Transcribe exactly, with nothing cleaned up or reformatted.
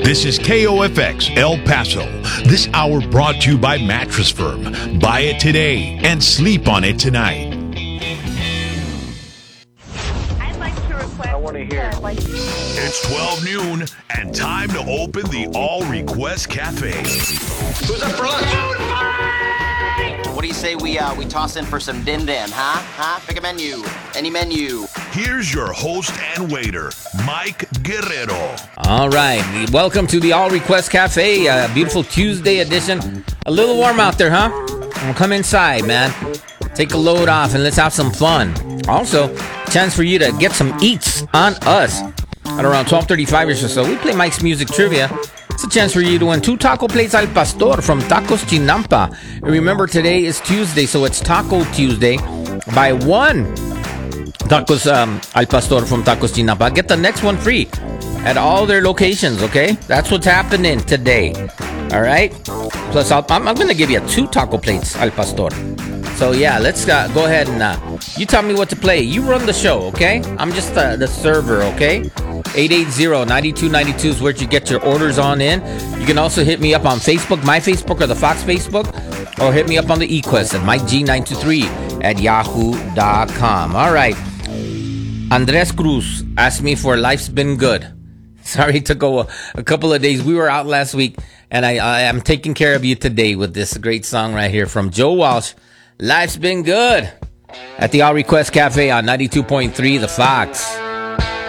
This is K O F X El Paso. This hour brought to you by Mattress Firm. Buy it today and sleep on it tonight. I'd like to request. I want to hear. Like- it's twelve noon and time to open the All Request Cafe. Who's up for lunch? What do you say we uh, we toss in for some dim dim, huh? Huh? Pick a menu. Any menu. Here's your host and waiter, Mike Guerrero. All right. Welcome to the All Request Cafe. A beautiful Tuesday edition. A little warm out there, huh? Well, come inside, man. Take a load off and let's have some fun. Also, chance for you to get some eats on us. At around twelve thirty-five or so, we play Mike's Music Trivia. It's a chance for you to win two taco plates al pastor from Tacos Chinampa. And remember, today is Tuesday, so it's Taco Tuesday. Buy one tacos um, al pastor from Tacos Chinampa. Get the next one free at all their locations, okay? That's what's happening today. All right? Plus, I'll, I'm, I'm going to give you two taco plates al pastor. So, yeah, let's uh, go ahead and uh, you tell me what to play. You run the show, okay? I'm just uh, the server, okay? eight eight zero, nine two nine two is where you get your orders on in. You can also hit me up on Facebook, my Facebook or the Fox Facebook, or hit me up on the eQuest at Mike G nine two three at yahoo dot com. All right. Andres Cruz asked me for Life's Been Good. Sorry it took a, a couple of days. We were out last week, and I, I am taking care of you today with this great song right here from Joe Walsh. Life's Been Good at the All Request Cafe on ninety-two point three The Fox.